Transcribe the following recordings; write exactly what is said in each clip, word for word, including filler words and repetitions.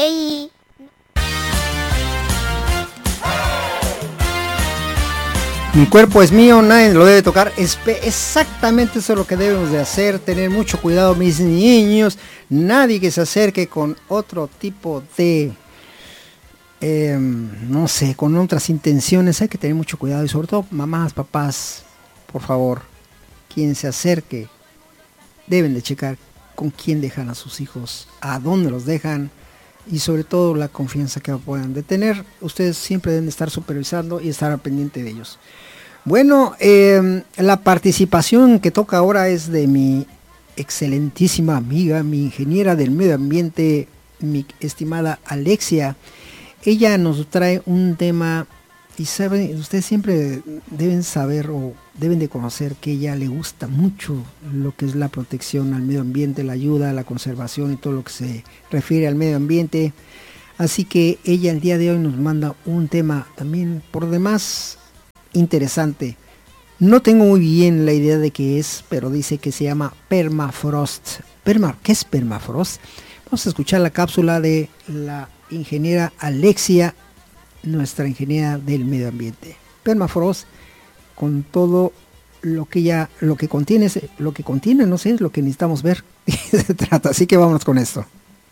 Mi cuerpo es mío, nadie lo debe tocar. Espe- exactamente eso es lo que debemos de hacer, tener mucho cuidado, mis niños. Nadie que se acerque con otro tipo de, eh, no sé, con otras intenciones. Hay que tener mucho cuidado y sobre todo mamás, papás, por favor, quien se acerque, deben de checar con quién dejan a sus hijos, a dónde los dejan y sobre todo la confianza que puedan de tener. Ustedes siempre deben de estar supervisando y estar al pendiente de ellos. Bueno, eh, la participación que toca ahora es de mi excelentísima amiga, mi ingeniera del medio ambiente, mi estimada Alexia. Ella nos trae un tema y saben, ustedes siempre deben saber o deben de conocer que ella le gusta mucho lo que es la protección al medio ambiente, la ayuda a la conservación y todo lo que se refiere al medio ambiente. Así que ella el día de hoy nos manda un tema también por demás interesante. No tengo muy bien la idea de qué es, pero dice que se llama permafrost. Perma, ¿qué es permafrost? Vamos a escuchar la cápsula de la ingeniera Alexia, nuestra ingeniera del medio ambiente. Permafrost, con todo lo que ya, lo que contiene, lo que contiene, no sé, es lo que necesitamos ver de qué se trata. Así que vámonos con esto.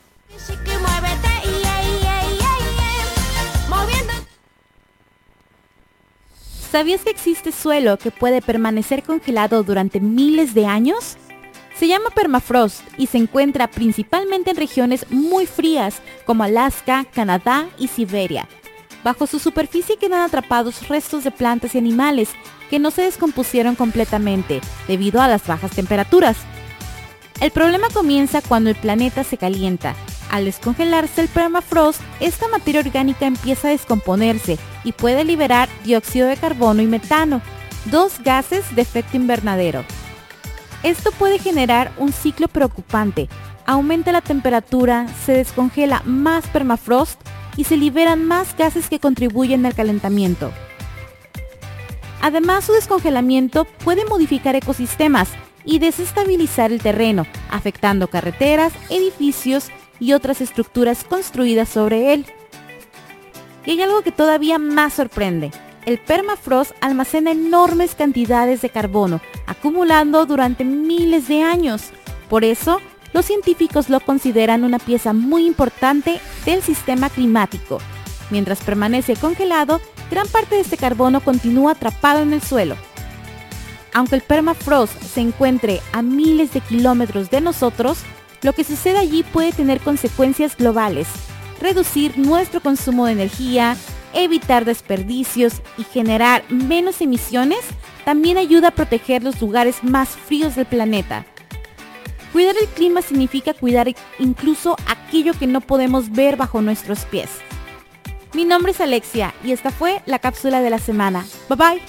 ¿Sabías que existe suelo que puede permanecer congelado durante miles de años? Se llama permafrost y se encuentra principalmente en regiones muy frías como Alaska, Canadá y Siberia. Bajo su superficie quedan atrapados restos de plantas y animales que no se descompusieron completamente debido a las bajas temperaturas. El problema comienza cuando el planeta se calienta. Al descongelarse el permafrost, esta materia orgánica empieza a descomponerse y puede liberar dióxido de carbono y metano, dos gases de efecto invernadero. Esto puede generar un ciclo preocupante. Aumenta la temperatura, se descongela más permafrost y se liberan más gases que contribuyen al calentamiento. Además, su descongelamiento puede modificar ecosistemas y desestabilizar el terreno, afectando carreteras, edificios y otras estructuras construidas sobre él. Y hay algo que todavía más sorprende. El permafrost almacena enormes cantidades de carbono, acumulando durante miles de años. Por eso, los científicos lo consideran una pieza muy importante del sistema climático. Mientras permanece congelado, gran parte de este carbono continúa atrapado en el suelo. Aunque el permafrost se encuentre a miles de kilómetros de nosotros, lo que sucede allí puede tener consecuencias globales. Reducir nuestro consumo de energía, evitar desperdicios y generar menos emisiones también ayuda a proteger los lugares más fríos del planeta. Cuidar el clima significa cuidar incluso aquello que no podemos ver bajo nuestros pies. Mi nombre es Alexia y esta fue la cápsula de la semana. Bye bye.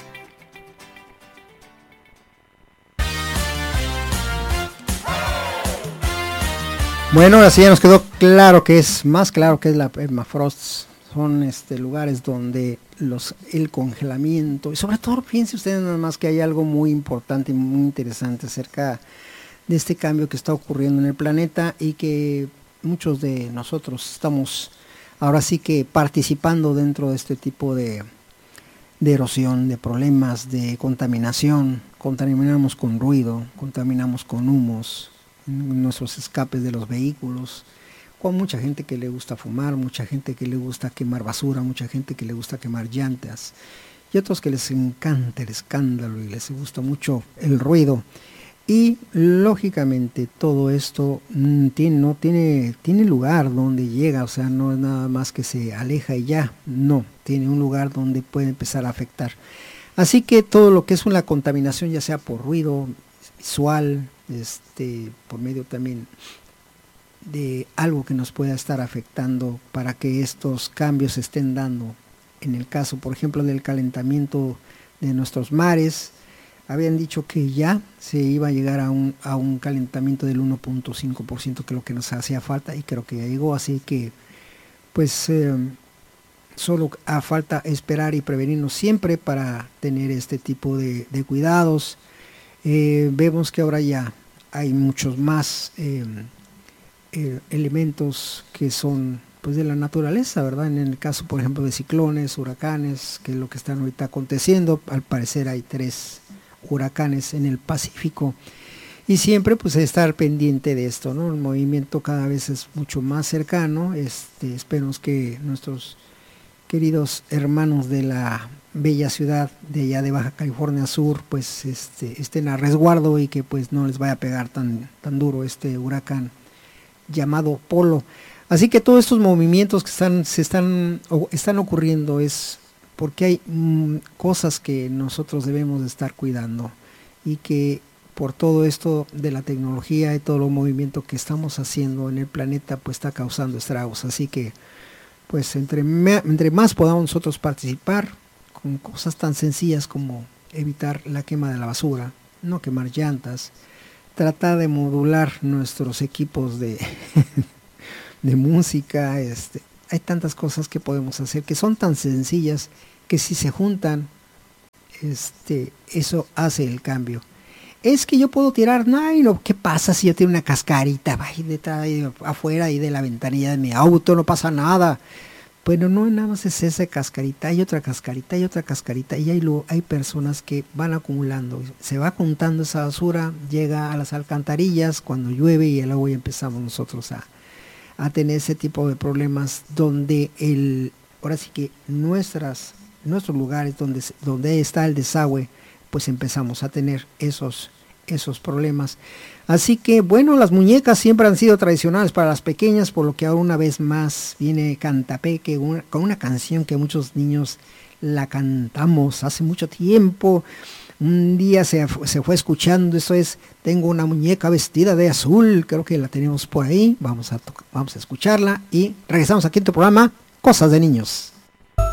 Bueno, ahora sí ya nos quedó claro que es, más claro que es la permafrost. Son este, lugares donde los, el congelamiento, y sobre todo piensen ustedes nada más que hay algo muy importante y muy interesante acerca de este cambio que está ocurriendo en el planeta y que muchos de nosotros estamos ahora sí que participando dentro de este tipo de, de erosión, de problemas, de contaminación. Contaminamos con ruido, contaminamos con humos, nuestros escapes de los vehículos, con mucha gente que le gusta fumar, mucha gente que le gusta quemar basura, mucha gente que le gusta quemar llantas y otros que les encanta el escándalo y les gusta mucho el ruido. Y lógicamente todo esto mm, tiene, no tiene, tiene lugar donde llega, o sea, no es nada más que se aleja y ya, no, tiene un lugar donde puede empezar a afectar. Así que todo lo que es una contaminación, ya sea por ruido visual, este, por medio también de algo que nos pueda estar afectando para que estos cambios se estén dando. En el caso, por ejemplo, del calentamiento de nuestros mares, habían dicho que ya se iba a llegar a un, a un calentamiento del uno punto cinco por ciento, que es lo que nos hacía falta, y creo que ya llegó, así que pues eh, solo a falta esperar y prevenirnos siempre para tener este tipo de, de cuidados. Eh, vemos que ahora ya hay muchos más eh, eh, elementos que son pues de la naturaleza, ¿verdad? En el caso, por ejemplo, de ciclones, huracanes, que es lo que están ahorita aconteciendo. Al parecer hay tres huracanes en el Pacífico. Y siempre pues estar pendiente de esto, ¿no? El movimiento cada vez es mucho más cercano. Este, esperemos que nuestros queridos hermanos de la bella ciudad de allá de Baja California Sur pues este, estén a resguardo y que pues no les vaya a pegar tan, tan duro este huracán llamado Polo. Así que todos estos movimientos que están, se están, están ocurriendo es porque hay mmm, cosas que nosotros debemos de estar cuidando, y que por todo esto de la tecnología y todo el movimiento que estamos haciendo en el planeta pues está causando estragos. Así que pues entre, me, entre más podamos nosotros participar con cosas tan sencillas como evitar la quema de la basura, no quemar llantas, tratar de modular nuestros equipos de, de música, este, hay tantas cosas que podemos hacer que son tan sencillas que si se juntan, este, eso hace el cambio. Es que yo puedo tirar, no, y no, ¿qué pasa si yo tiro una cascarita ahí detrás, ahí afuera ahí de la ventanilla de mi auto? No pasa nada. Bueno, no nada más es esa cascarita, hay otra cascarita, hay otra cascarita, y hay, lo, hay personas que van acumulando, se va juntando esa basura, llega a las alcantarillas cuando llueve, y luego ya empezamos nosotros a, a tener ese tipo de problemas donde el, ahora sí que nuestras, nuestros lugares donde, donde está el desagüe, pues empezamos a tener esos, esos problemas. Así que bueno, las muñecas siempre han sido tradicionales para las pequeñas, por lo que ahora una vez más viene Cantapeque una, con una canción que muchos niños la cantamos hace mucho tiempo. Un día se, se fue escuchando, eso es Tengo una muñeca vestida de azul, creo que la tenemos por ahí, vamos a, vamos a escucharla y regresamos aquí en tu programa Cosas de Niños.